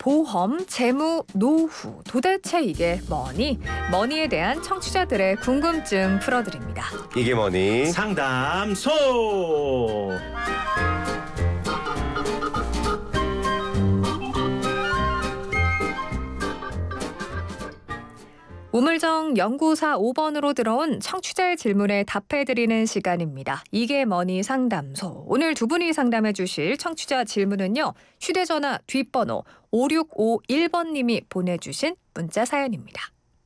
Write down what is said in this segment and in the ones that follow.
보험, 재무, 노후, 도대체 이게 뭐니? 머니에 대한 청취자들의 궁금증 풀어드립니다. 이게 뭐니? 상담소. 우물정 연구사 5번으로 들어온 청취자의 질문에 답해드리는 시간입니다. 이게 뭐니 상담소. 오늘 두 분이 상담해 주실 청취자 질문은요. 휴대전화 뒷번호 5651번님이 보내주신 문자 사연입니다.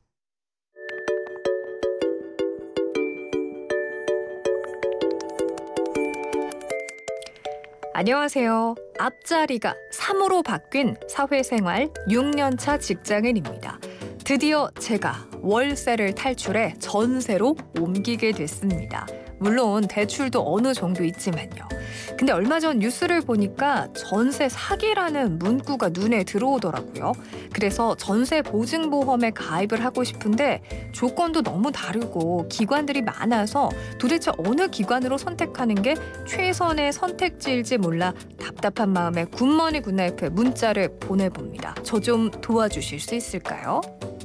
안녕하세요. 앞자리가 3으로 바뀐 사회생활 6년차 직장인입니다. 드디어 제가 월세를 탈출해 전세로 옮기게 됐습니다. 물론 대출도 어느 정도 있지만요. 근데 얼마 전 뉴스를 보니까 전세 사기라는 문구가 눈에 들어오더라고요. 그래서 전세 보증보험에 가입을 하고 싶은데 조건도 너무 다르고 기관들이 많아서 도대체 어느 기관으로 선택하는 게 최선의 선택지일지 몰라 답답한 마음에 굿머니 굿나잇에 문자를 보내봅니다. 저 좀 도와주실 수 있을까요?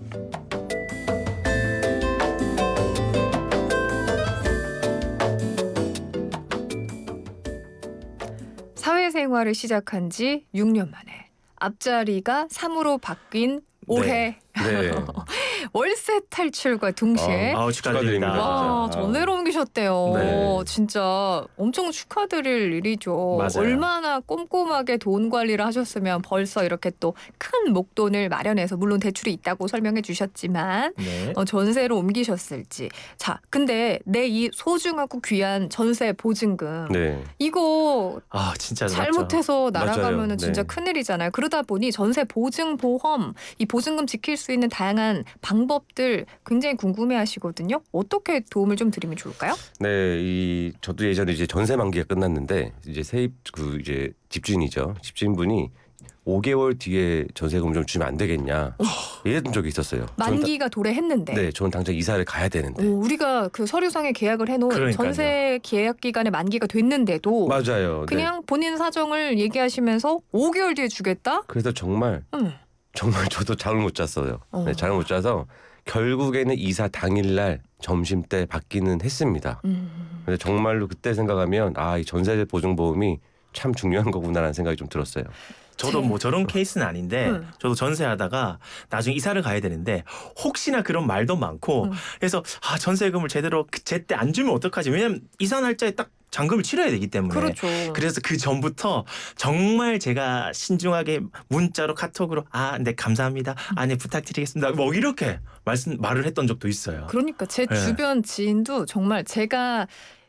사회생활을 시작한 지 6년 만에 앞자리가 3으로 바뀐 올해 네. 월세 탈출과 동시에 축하드립니다. 와, 전세로 옮기셨대요. 네. 진짜 엄청 축하드릴 일이죠. 맞아요. 얼마나 꼼꼼하게 돈 관리를 하셨으면 벌써 이렇게 또 큰 목돈을 마련해서 물론 대출이 있다고 설명해 주셨지만 네. 전세로 옮기셨을지. 자, 근데 내 이 소중하고 귀한 전세 보증금 네. 이거 진짜 잘못해서 날아가면은 맞아요. 진짜 네. 큰일이잖아요. 그러다 보니 전세 보증 보험 이 보증금 지킬 수 있는 다양한 방법들 굉장히 궁금해하시거든요. 어떻게 도움을 좀 드리면 좋을까요? 네, 저도 예전에 이제 전세 만기가 끝났는데 이제 세입 이제 집주인이죠. 집주인분이 5개월 뒤에 전세금 좀 주면 안 되겠냐 이랬던 적이 있었어요. 만기가 도래했는데. 네, 저는 당장 이사를 가야 되는데. 우리가 그 서류상에 계약을 해놓은 그러니까요. 전세 계약 기간의 만기가 됐는데도 맞아요. 그냥 본인 사정을 얘기하시면서 5개월 뒤에 주겠다? 그래서 정말 저도 잠을 못 잤어요. 네, 잠을 못 자서 결국에는 이사 당일날 점심 때 받기는 했습니다. 근데 정말로 그때 생각하면 이 전세 보증보험이 참 중요한 거구나라는 생각이 좀 들었어요. 저도 뭐 저런 케이스는 아닌데 저도 전세하다가 나중에 이사를 가야 되는데 혹시나 그런 말도 많고 그래서 전세금을 제대로 제때 안 주면 어떡하지? 왜냐면 이사 날짜에 딱 잔금을 치러야 되기 때문에. 그렇죠. 그래서 그 전부터 정말 제가 신중하게 문자로 카톡으로 네 감사합니다. 네 부탁드리겠습니다. 뭐 이렇게 말을 했던 적도 있어요. 그러니까 제 네. 주변 지인도 정말 제가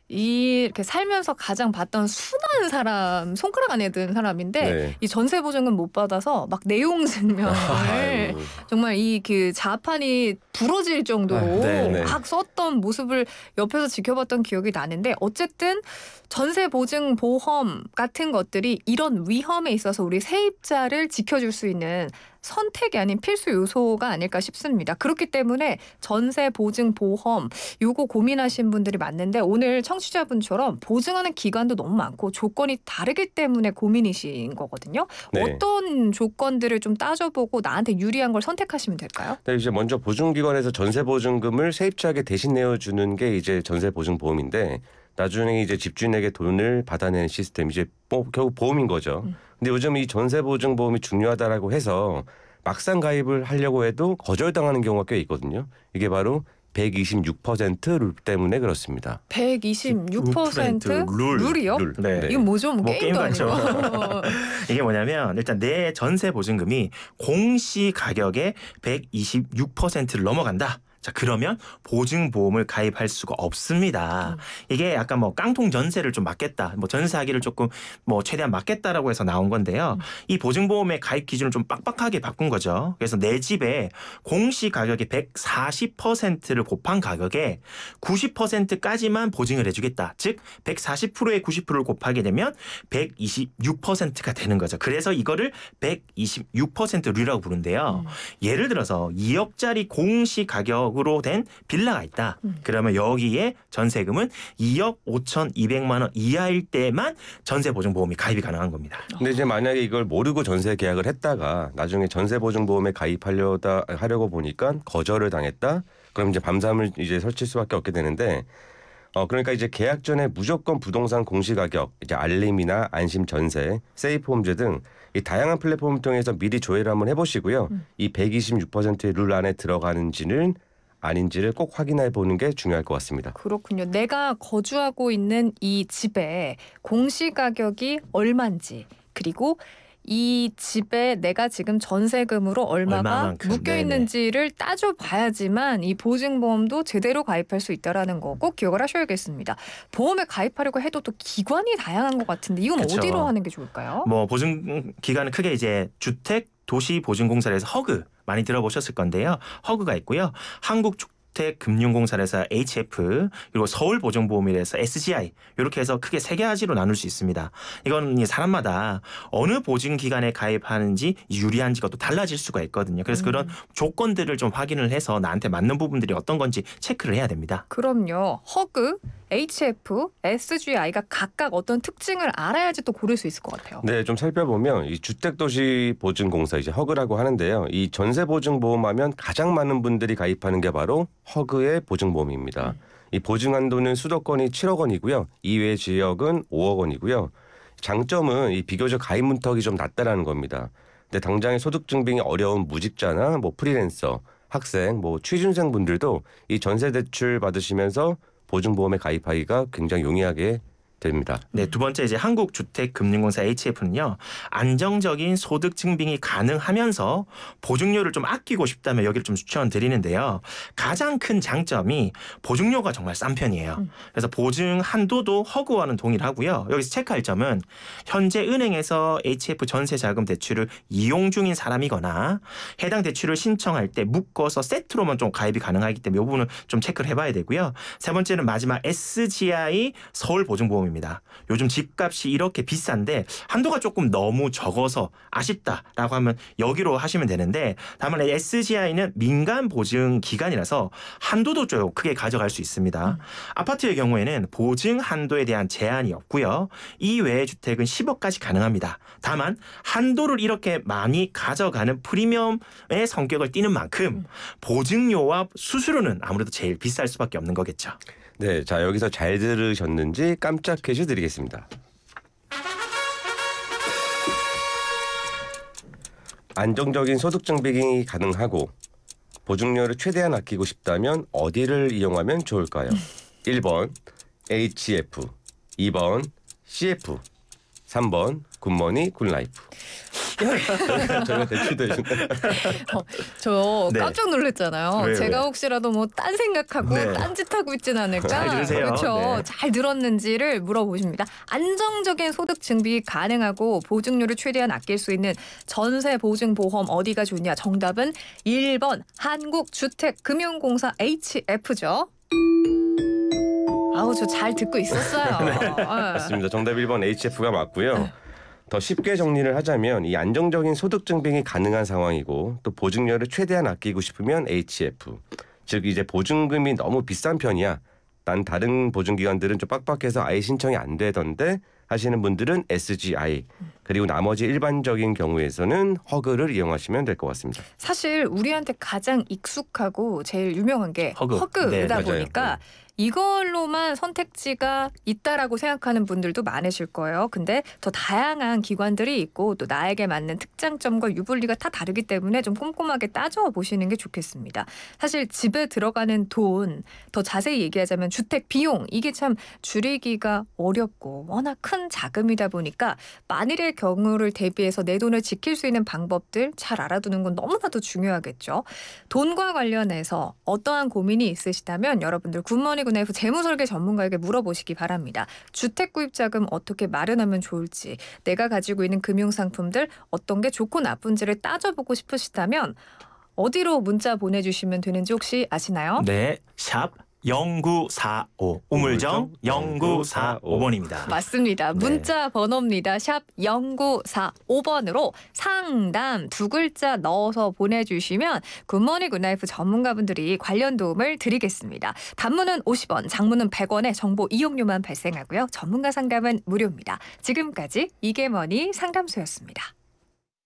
이렇게 살면서 가장 봤던 순한 사람, 손가락 안에 든 사람인데 네. 이 전세 보증금 못 받아서 막 내용 증명을 아이고. 정말 이 그 자판이 부러질 정도로 네. 막 썼던 모습을 옆에서 지켜봤던 기억이 나는데 어쨌든 전세 보증 보험 같은 것들이 이런 위험에 있어서 우리 세입자를 지켜줄 수 있는 선택이 아닌 필수 요소가 아닐까 싶습니다. 그렇기 때문에 전세 보증 보험 요거 고민하신 분들이 많은데 오늘 청취자분처럼 보증하는 기간도 너무 많고 조건이 다르기 때문에 고민이신 거거든요. 네. 어떤 조건들을 좀 따져보고 나한테 유리한 걸 선택하시면 될까요? 네, 이제 먼저 보증기관에서 전세 보증금을 세입자에게 대신 내어주는 게 이제 전세 보증보험인데 나중에 이제 집주인에게 돈을 받아내는 시스템 이제 결국 보험인 거죠. 근데 요즘 이 전세 보증보험이 중요하다라고 해서 막상 가입을 하려고 해도 거절당하는 경우가 꽤 있거든요. 이게 바로 126%룰 때문에 그렇습니다. 126% 룰이요? 룰. 네. 이건 뭐죠? 뭐 게임도 게임도 아니고. 이게 뭐냐면 일단 내 전세 보증금이 공시 가격의 126%를 넘어간다. 자, 그러면 보증보험을 가입할 수가 없습니다. 이게 약간 뭐 깡통 전세를 좀 막겠다. 뭐 전세하기를 조금 뭐 최대한 막겠다라고 해서 나온 건데요. 이 보증보험의 가입 기준을 좀 빡빡하게 바꾼 거죠. 그래서 내 집에 공시 가격의 140%를 곱한 가격에 90%까지만 보증을 해주겠다. 즉 140%의 90%를 곱하게 되면 126%가 되는 거죠. 그래서 이거를 126%룰이라고 부른대요. 예를 들어서 2억짜리 공시 가격 2억으로 된 빌라가 있다. 그러면 여기에 전세금은 2억 5,200만 원 이하일 때만 전세보증보험이 가입이 가능한 겁니다. 근데 이제 만약에 이걸 모르고 전세 계약을 했다가 나중에 전세보증보험에 하려고 보니까 거절을 당했다. 그럼 이제 밤잠을 이제 설칠 수밖에 없게 되는데 그러니까 이제 계약 전에 무조건 부동산 공시가격, 이제 알림이나 안심 전세, 세이프홈즈 등 이 다양한 플랫폼을 통해서 미리 조회를 한번 해보시고요. 이 126%의 룰 안에 들어가는지는 아닌지를 꼭 확인해 보는 게 중요할 것 같습니다. 그렇군요. 내가 거주하고 있는 이 집의 공시가격이 얼마인지, 그리고 이 집에 내가 지금 전세금으로 얼마가 얼마만큼, 묶여 있는지를 따져봐야지만 이 보증보험도 제대로 가입할 수 있다라는 거 꼭 기억을 하셔야겠습니다. 보험에 가입하려고 해도 또 기관이 다양한 것 같은데 이건 그쵸. 어디로 하는 게 좋을까요? 뭐 보증 기간은 크게 이제 주택 도시 보증공사에서 허그 많이 들어보셨을 건데요. 허그가 있고요. 한국주택금융공사에서 HF, 그리고 서울보증보험이라서 SGI, 이렇게 해서 크게 세 가지로 나눌 수 있습니다. 이건 사람마다 어느 보증기관에 가입하는지 유리한지가 또 달라질 수가 있거든요. 그래서 그런 조건들을 좀 확인을 해서 나한테 맞는 부분들이 어떤 건지 체크를 해야 됩니다. 그럼요. 허그, HF, SGI가 각각 어떤 특징을 알아야지 또 고를 수 있을 것 같아요. 네, 좀 살펴보면 이 주택도시보증공사 이제 허그라고 하는데요. 이 전세보증보험하면 가장 많은 분들이 가입하는 게 바로 허그의 보증보험입니다. 이 보증 한도는 수도권이 7억 원이고요. 이외 지역은 5억 원이고요. 장점은 이 비교적 가입 문턱이 좀 낮다라는 겁니다. 근데 당장의 소득 증빙이 어려운 무직자나 뭐 프리랜서, 학생, 뭐 취준생 분들도 이 전세 대출 받으시면서 보증보험에 가입하기가 굉장히 용이하게 됩니다. 네, 두 번째 이제 한국주택금융공사 HF는요. 안정적인 소득 증빙이 가능하면서 보증료를 좀 아끼고 싶다면 여기를 좀 추천드리는데요. 가장 큰 장점이 보증료가 정말 싼 편이에요. 그래서 보증 한도도 허그와는 동일하고요. 여기서 체크할 점은 현재 은행에서 HF 전세자금 대출을 이용 중인 사람이거나 해당 대출을 신청할 때 묶어서 세트로만 좀 가입이 가능하기 때문에 이 부분은 좀 체크를 해봐야 되고요. 세 번째는 마지막 SGI 서울보증보험입니다. 요즘 집값이 이렇게 비싼데 한도가 조금 너무 적어서 아쉽다라고 하면 여기로 하시면 되는데, 다만 SGI는 민간 보증 기관이라서 한도도 좀 크게 가져갈 수 있습니다. 아파트의 경우에는 보증 한도에 대한 제한이 없고요. 이외의 주택은 10억까지 가능합니다. 다만 한도를 이렇게 많이 가져가는 프리미엄의 성격을 띠는 만큼 보증료와 수수료는 아무래도 제일 비쌀 수밖에 없는 거겠죠. 네, 자 여기서 잘 들으셨는지 깜짝 퀴즈 드리겠습니다. 안정적인 소득 증빙이 가능하고 보증료를 최대한 아끼고 싶다면 어디를 이용하면 좋을까요? 1번 HF, 2번 CF, 3번 굿머니 굿라이프. 저희가 대출도 해준다. 저 네. 깜짝 놀랐잖아요. 왜요? 제가 혹시라도 뭐 딴 생각하고 네. 딴짓하고 있진 않을까. 잘 들으세요. 그렇죠. 네. 잘 들었는지를 물어보십니다. 안정적인 소득 증빙이 가능하고 보증료를 최대한 아낄 수 있는 전세 보증 보험 어디가 좋냐? 정답은 1번 한국주택금융공사 HF죠. 아우 저 잘 듣고 있었어요. 네. 맞습니다. 정답 1번 HF가 맞고요. 더 쉽게 정리를 하자면 이 안정적인 소득 증빙이 가능한 상황이고 또 보증료를 최대한 아끼고 싶으면 HF. 즉 이제 보증금이 너무 비싼 편이야. 난 다른 보증기관들은 좀 빡빡해서 아예 신청이 안 되던데 하시는 분들은 SGI. 그리고 나머지 일반적인 경우에서는 허그를 이용하시면 될 것 같습니다. 사실 우리한테 가장 익숙하고 제일 유명한 게 허그. 허그다 네, 맞아요. 보니까 이걸로만 선택지가 있다라고 생각하는 분들도 많으실 거예요. 근데 더 다양한 기관들이 있고 또 나에게 맞는 특장점과 유불리가 다 다르기 때문에 좀 꼼꼼하게 따져보시는 게 좋겠습니다. 사실 집에 들어가는 돈, 더 자세히 얘기하자면 주택 비용, 이게 참 줄이기가 어렵고 워낙 큰 자금이다 보니까 만일의 경우를 대비해서 내 돈을 지킬 수 있는 방법들 잘 알아두는 건 너무나도 중요하겠죠. 돈과 관련해서 어떠한 고민이 있으시다면 여러분들 굿머니 굿나이프 재무설계 전문가에게 물어보시기 바랍니다. 주택 구입 자금 어떻게 마련하면 좋을지, 내가 가지고 있는 금융상품들 어떤 게 좋고 나쁜지를 따져보고 싶으시다면 어디로 문자 보내주시면 되는지 혹시 아시나요? 네, 샵 0945 우물정 0945번입니다. 맞습니다. 네. 문자 번호입니다. 샵 0945번으로 상담 두 글자 넣어서 보내주시면 굿모닝 굿나이프 전문가분들이 관련 도움을 드리겠습니다. 단문은 50원, 장문은 100원의 정보 이용료만 발생하고요. 전문가 상담은 무료입니다. 지금까지 이게머니 상담소였습니다.